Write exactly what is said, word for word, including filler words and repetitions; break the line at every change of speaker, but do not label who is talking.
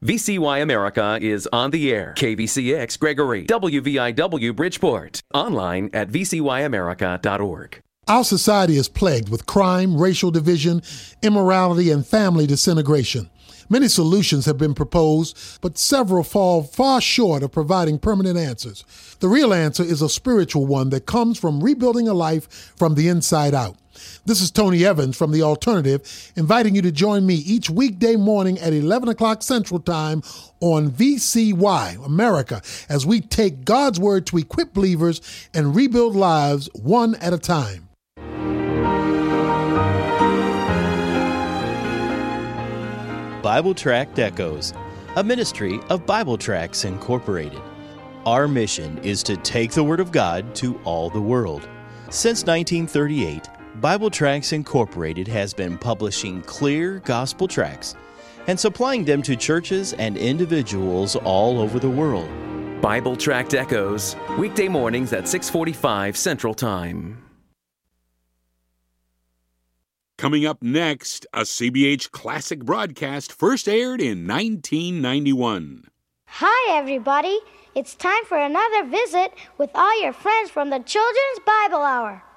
V C Y America is on the air. K V C X Gregory, W V I W Bridgeport. Online at v c y america dot org.
Our society is plagued with crime, racial division, immorality, and family disintegration. Many solutions have been proposed, but several fall far short of providing permanent answers. The real answer is a spiritual one that comes from rebuilding a life from the inside out. This is Tony Evans from The Alternative, inviting you to join me each weekday morning at eleven o'clock Central Time on V C Y America as we take God's Word to equip believers and rebuild lives one at a time.
Bible Tract Echoes, a ministry of Bible Tracts Incorporated. Our mission is to take the Word of God to all the world. Since nineteen thirty-eight, Bible Tracts Incorporated has been publishing clear gospel tracts and supplying them to churches and individuals all over the world.
Bible Tract Echoes, weekday mornings at six forty-five Central Time.
Coming up next, a C B H classic broadcast first aired in nineteen ninety-one.
Hi, everybody. It's time for another visit with all your friends from the Children's Bible Hour.